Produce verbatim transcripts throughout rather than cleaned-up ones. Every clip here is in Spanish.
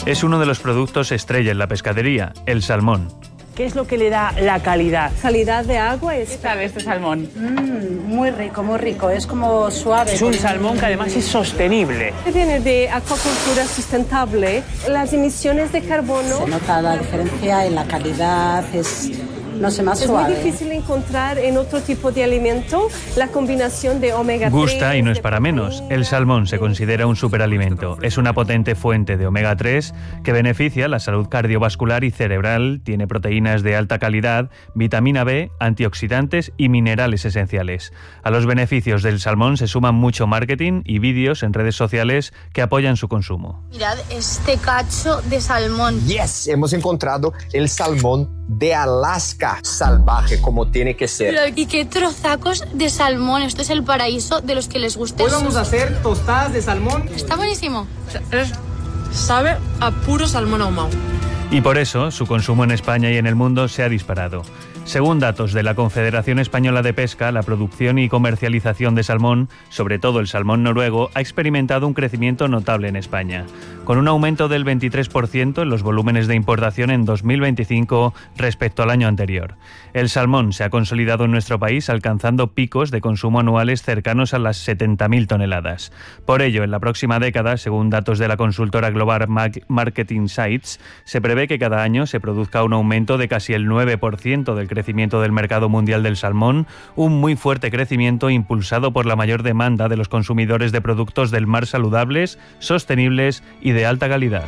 Es uno de los productos estrella en la pescadería, el salmón. ¿Qué es lo que le da la calidad? Calidad de agua es... ¿Qué sabe este salmón? Mm, muy rico, muy rico. Es como suave. Es un salmón que además es sostenible. Viene de acuacultura sustentable. Las emisiones de carbono... Se nota la diferencia en la calidad, es... no sé, más es suave. Es muy difícil encontrar en otro tipo de alimento la combinación de omega tres. Gusta y no es para menos. El salmón se considera un superalimento. Es una potente fuente de omega tres que beneficia la salud cardiovascular y cerebral, tiene proteínas de alta calidad, vitamina B, antioxidantes y minerales esenciales. A los beneficios del salmón se suman mucho marketing y vídeos en redes sociales que apoyan su consumo. Mirad este cacho de salmón. Yes, hemos encontrado el salmón de Alaska, salvaje como tiene que ser. Pero, ¿y qué trozacos de salmón? Esto es el paraíso de los que les gusta. Hoy vamos a hacer tostadas de salmón. Está buenísimo. Es, sabe a puro salmón ahumado. Y por eso su consumo en España y en el mundo se ha disparado. Según datos de la Confederación Española de Pesca, la producción y comercialización de salmón, sobre todo el salmón noruego, ha experimentado un crecimiento notable en España, con un aumento del veintitrés por ciento en los volúmenes de importación en dos mil veinticinco respecto al año anterior. El salmón se ha consolidado en nuestro país alcanzando picos de consumo anuales cercanos a las setenta mil toneladas. Por ello, en la próxima década, según datos de la consultora Global Market Insights, se prevé que cada año se produzca un aumento de casi el nueve por ciento del crecimiento del mercado mundial del salmón, un muy fuerte crecimiento impulsado por la mayor demanda de los consumidores de productos del mar saludables, sostenibles y de alta calidad.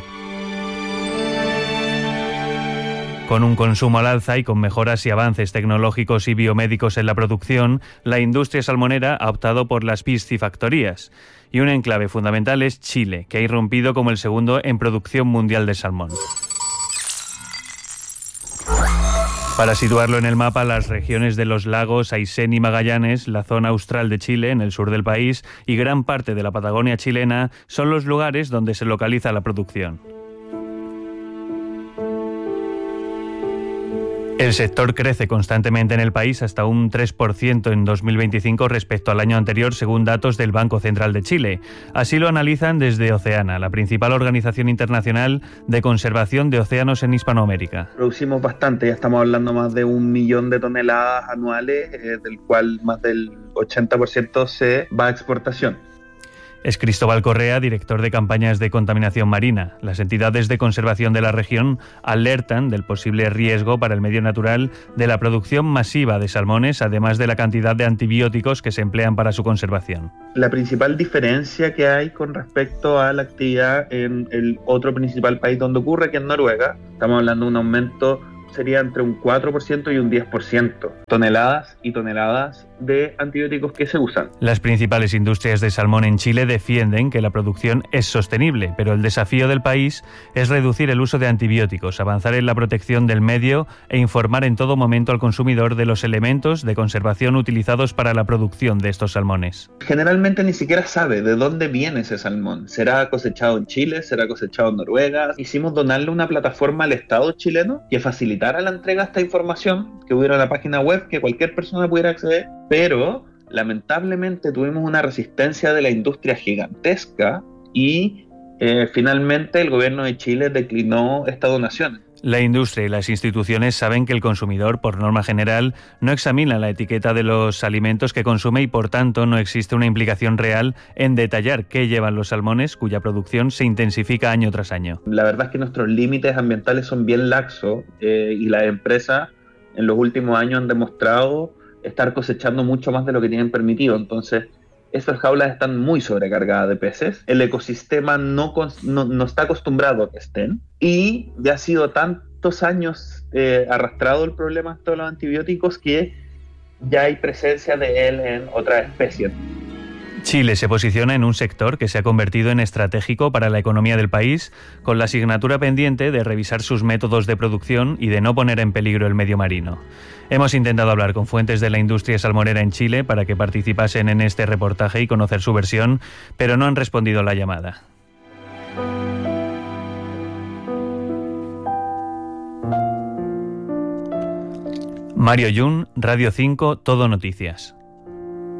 Con un consumo al alza y con mejoras y avances tecnológicos y biomédicos en la producción, la industria salmonera ha optado por las piscifactorías. Y un enclave fundamental es Chile, que ha irrumpido como el segundo en producción mundial de salmón. Para situarlo en el mapa, las regiones de los lagos Aysén y Magallanes, la zona austral de Chile, en el sur del país, y gran parte de la Patagonia chilena son los lugares donde se localiza la producción. El sector crece constantemente en el país hasta un tres por ciento en dos mil veinticinco respecto al año anterior, según datos del Banco Central de Chile. Así lo analizan desde Oceana, la principal organización internacional de conservación de océanos en Hispanoamérica. Producimos bastante, ya estamos hablando más de un millón de toneladas anuales, eh, del cual más del ochenta por ciento se va a exportación. Es Cristóbal Correa, director de campañas de contaminación marina. Las entidades de conservación de la región alertan del posible riesgo para el medio natural de la producción masiva de salmones, además de la cantidad de antibióticos que se emplean para su conservación. La principal diferencia que hay con respecto a la actividad en el otro principal país donde ocurre, que es Noruega, estamos hablando de un aumento, sería entre un cuatro por ciento y un diez por ciento. Toneladas y toneladas de antibióticos que se usan. Las principales industrias de salmón en Chile defienden que la producción es sostenible, pero el desafío del país es reducir el uso de antibióticos, avanzar en la protección del medio e informar en todo momento al consumidor de los elementos de conservación utilizados para la producción de estos salmones. Generalmente ni siquiera sabe de dónde viene ese salmón. ¿Será cosechado en Chile? ¿Será cosechado en Noruega? Hicimos donarle una plataforma al Estado chileno que facilitara la entrega de esta información, que hubiera una página web que cualquier persona pudiera acceder. Pero lamentablemente tuvimos una resistencia de la industria gigantesca y eh, finalmente el gobierno de Chile declinó esta donación. La industria y las instituciones saben que el consumidor, por norma general, no examina la etiqueta de los alimentos que consume y, por tanto, no existe una implicación real en detallar qué llevan los salmones, cuya producción se intensifica año tras año. La verdad es que nuestros límites ambientales son bien laxos eh, y las empresas en los últimos años han demostrado estar cosechando mucho más de lo que tienen permitido. Entonces, estas jaulas están muy sobrecargadas de peces. El ecosistema no, no, no está acostumbrado a que estén. Y ya ha sido tantos años eh, arrastrado el problema de todos los antibióticos que ya hay presencia de él en otras especies. Chile se posiciona en un sector que se ha convertido en estratégico para la economía del país, con la asignatura pendiente de revisar sus métodos de producción y de no poner en peligro el medio marino. Hemos intentado hablar con fuentes de la industria salmonera en Chile para que participasen en este reportaje y conocer su versión, pero no han respondido la llamada. Mario Yun, Radio cinco, Todo Noticias.